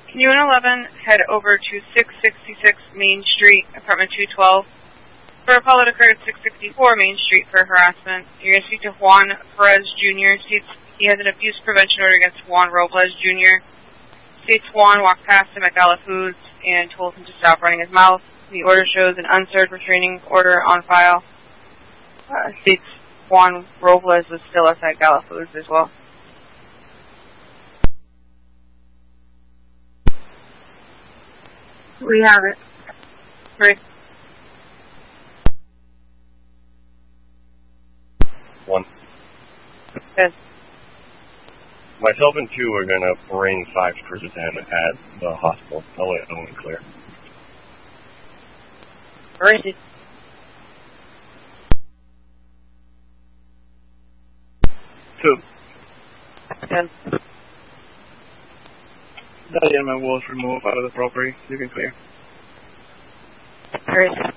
Can you and 11 head over to 666 Main Street, apartment 212? For a call that occurred at 664 Main Street for harassment, you're going to speak to Juan Perez Jr. He has an abuse prevention order against Juan Robles Jr. States Juan walked past him at Gala Foods and told him to stop running his mouth. The order shows an unserved restraining order on file. States Juan Robles was still outside Gala Foods as well. We have it. Great. 1. Yes. Myself and 2 are going to bring 5 cruisers in at the hospital. I'll let everyone clear. Great. 2. 10. That element was removed out of the property. You can clear. Great.